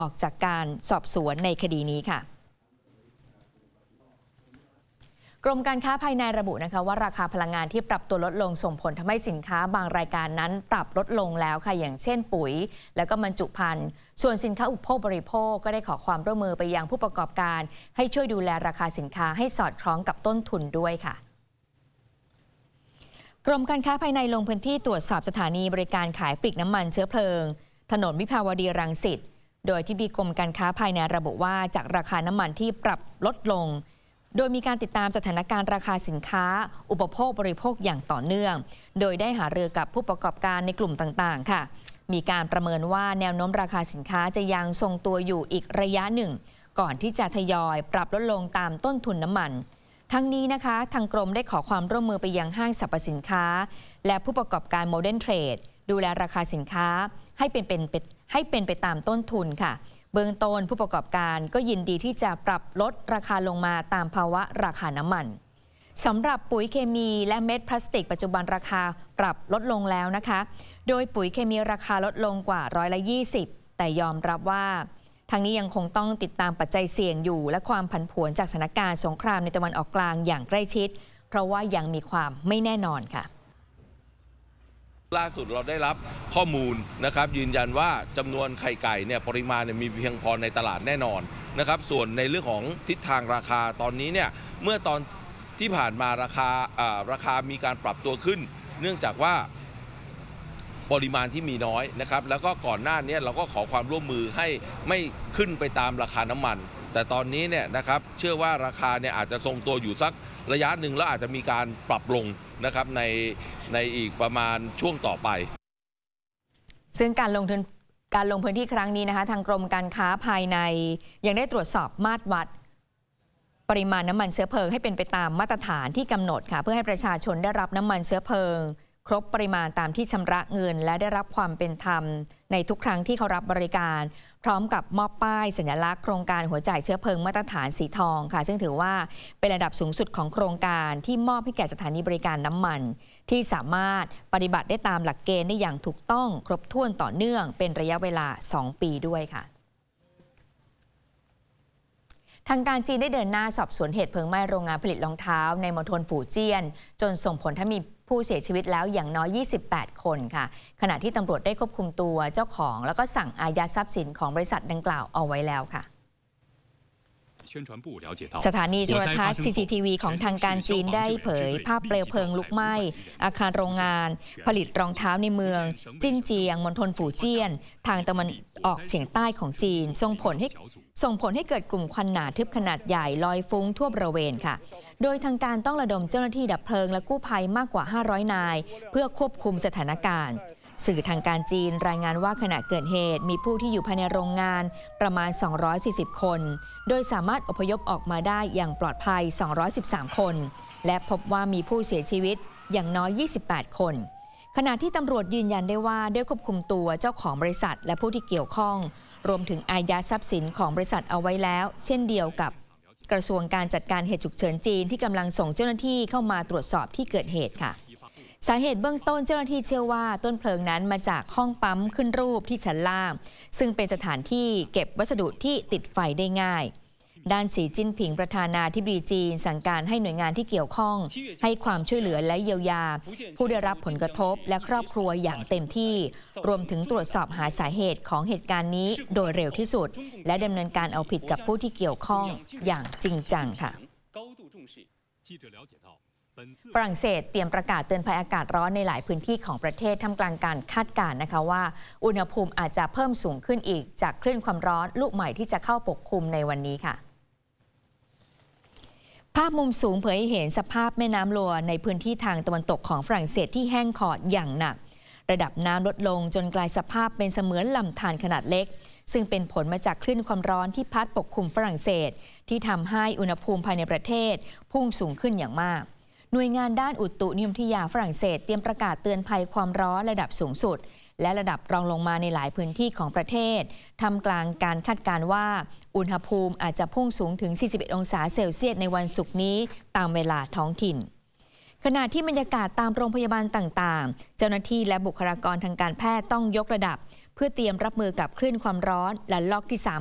ออกจากการสอบสวนในคดีนี้ค่ะกรมการค้าภายในระบุนะคะว่าราคาพลังงานที่ปรับตัวลดลงส่งผลทำให้สินค้าบางรายการนั้นปรับลดลงแล้วค่ะอย่างเช่นปุ๋ยแล้วก็บรรจุภัณฑ์ส่วนสินค้าอุปโภคบริโภคก็ได้ขอความร่วมมือไปยังผู้ประกอบการให้ช่วยดูแลราคาสินค้าให้สอดคล้องกับต้นทุนด้วยค่ะกรมการค้าภายในลงพื้นที่ตรวจสอบสถานีบริการขายปลีกน้ำมันเชื้อเพลิงถนนวิภาวดีรังสิตโดยที่กรมการค้าภายในระบุว่าจากราคาน้ำมันที่ปรับลดลงโดยมีการติดตามสถานการณ์ราคาสินค้าอุปโภคบริโภคอย่างต่อเนื่องโดยได้หารือกับผู้ประกอบการในกลุ่มต่างๆค่ะมีการประเมินว่าแนวโน้มราคาสินค้าจะยังทรงตัวอยู่อีกระยะหนึ่งก่อนที่จะทยอยปรับลดลงตามต้นทุนน้ำมันทั้งนี้นะคะทางกรมได้ขอความร่วมมือไปยังห้างสรรพสินค้าและผู้ประกอบการโมเดิร์นเทรดดูแลราคาสินค้าให้เป็นไปตามต้นทุนค่ะเบื้องต้นผู้ประกอบการก็ยินดีที่จะปรับลดราคาลงมาตามภาวะราคาน้ำมันสำหรับปุ๋ยเคมีและเม็ดพลาสติกปัจจุบันราคาปรับลดลงแล้วนะคะโดยปุ๋ยเคมีราคาลดลงกว่า20%แต่ยอมรับว่าทางนี้ยังคงต้องติดตามปัจจัยเสี่ยงอยู่และความผันผวนจากสถานการณ์สงครามในตะวันออกกลางอย่างใกล้ชิดเพราะว่ายังมีความไม่แน่นอนค่ะล่าสุดเราได้รับข้อมูลนะครับยืนยันว่าจำนวนไข่ไก่เนี่ยปริมาณมีเพียงพอในตลาดแน่นอนนะครับส่วนในเรื่องของทิศทางราคาตอนนี้เนี่ยเมื่อตอนที่ผ่านมาราคามีการปรับตัวขึ้นเนื่องจากว่าปริมาณที่มีน้อยนะครับแล้วก็ก่อนหน้านี้เราก็ขอความร่วมมือให้ไม่ขึ้นไปตามราคาน้ำมันแต่ตอนนี้เนี่ยนะครับเชื่อว่าราคาเนี่ยอาจจะทรงตัวอยู่สักระยะหนึ่งแล้วอาจจะมีการปรับลงนะครับในอีกประมาณช่วงต่อไปซึ่งการลงพื้นที่ครั้งนี้นะคะทางกรมการค้าภายในยังได้ตรวจสอบมาตรวัดปริมาณน้ำมันเชื้อเพลิงให้เป็นไปตามมาตรฐานที่กำหนดค่ะเพื่อให้ประชาชนได้รับน้ำมันเชื้อเพลิงครบปริมาณตามที่ชำระเงินและได้รับความเป็นธรรมในทุกครั้งที่เขารับบริการพร้อมกับมอบป้ายสัญลักษณ์โครงการหัวจ่ายเชื้อเพลิงมาตรฐานสีทองค่ะซึ่งถือว่าเป็นระดับสูงสุดของโครงการที่มอบให้แก่สถานีบริการน้ำมันที่สามารถปฏิบัติได้ตามหลักเกณฑ์ได้อย่างถูกต้องครบถ้วนต่อเนื่องเป็นระยะเวลา2 ปีด้วยค่ะทางการจีนได้เดินหน้าสอบสวนเหตุเพลิงไหม้โรงงานผลิตรองเท้าในมณฑลฝูเจี้ยนจนส่งผลทำให้มีผู้เสียชีวิตแล้วอย่างน้อย28 คนค่ะขณะที่ตำรวจได้ควบคุมตัวเจ้าของแล้วก็สั่งอายัดทรัพย์สินของบริษัทดังกล่าวเอาไว้แล้วค่ะสถานีโทรทัศน์ CCTV ของทางการจีนได้เผยภาพเปลวเพลิงลุกไหม้อาคารโรงงานผลิตรองเท้าในเมืองจิ้นเจียงมณฑลฝูเจี้ยนทางตะวันออกเฉียงใต้ของจีนส่งผลให้เกิดกลุ่มควันหนาทึบขนาดใหญ่ลอยฟุ้งทั่วบริเวณค่ะโดยทางการต้องระดมเจ้าหน้าที่ดับเพลิงและกู้ภัยมากกว่า500 นายเพื่อควบคุมสถานการณ์สื่อทางการจีนรายงานว่าขณะเกิดเหตุมีผู้ที่อยู่ภายในโรงงานประมาณ240 คนโดยสามารถอพยพออกมาได้อย่างปลอดภัย213 คนและพบว่ามีผู้เสียชีวิตอย่างน้อย28 คนขณะที่ตำรวจยืนยันได้ว่าได้ควบคุมตัวเจ้าของบริษัทและผู้ที่เกี่ยวข้องรวมถึงอายัดทรัพย์สินของบริษัทเอาไว้แล้วเช่นเดียวกับกระทรวงการจัดการเหตุฉุกเฉินจีนที่กำลังส่งเจ้าหน้าที่เข้ามาตรวจสอบที่เกิดเหตุค่ะสาเหตุเบื้องต้นเจ้าหน้าที่เชื่อว่าต้นเพลิงนั้นมาจากห้องปั๊มขึ้นรูปที่ชั้นล่างซึ่งเป็นสถานที่เก็บวัสดุที่ติดไฟได้ง่ายด้านสีจิ้นผิงประธานาธิบดีจีนสั่งการให้หน่วยงานที่เกี่ยวข้องให้ความช่วยเหลือและเยียวยาผู้ได้รับผลกระทบและครอบครัวอย่างเต็มที่รวมถึงตรวจสอบหาสาเหตุของเหตุการณ์นี้โดยเร็วที่สุดและดำเนินการเอาผิดกับผู้ที่เกี่ยวข้องอย่างจริงจังค่ะฝรั่งเศสเตรียมประกาศเตือนภัยอากาศร้อนในหลายพื้นที่ของประเทศท่ามกลางการคาดการณ์นะคะว่าอุณหภูมิอาจจะเพิ่มสูงขึ้นอีกจากคลื่นความร้อนลูกใหม่ที่จะเข้าปกคลุมในวันนี้ค่ะภาพมุมสูงเผยให้เห็นสภาพแม่น้ำลัวในพื้นที่ทางตะวันตกของฝรั่งเศสที่แห้งขอดอย่างหนักระดับน้ำลดลงจนกลายสภาพเป็นเสมือนลำธารขนาดเล็กซึ่งเป็นผลมาจากคลื่นความร้อนที่พัดปกคลุมฝรั่งเศสที่ทำให้อุณหภูมิภายในประเทศพุ่งสูงขึ้นอย่างมากหน่วยงานด้านอุตุนิยมวิทยาฝรั่งเศสเตรียมประกาศเตือนภัยความร้อนระดับสูงสุดและระดับรองลงมาในหลายพื้นที่ของประเทศท่ามกลางการคาดการณ์ว่าอุณหภูมิอาจจะพุ่งสูงถึง41 องศาเซลเซียสในวันศุกร์นี้ตามเวลาท้องถิ่นขณะที่บรรยากาศตามโรงพยาบาลต่างๆเจ้าหน้าที่และบุคลากรทางการแพทย์ต้องยกระดับเพื่อเตรียมรับมือกับคลื่นความร้อนและล็อกที่ 3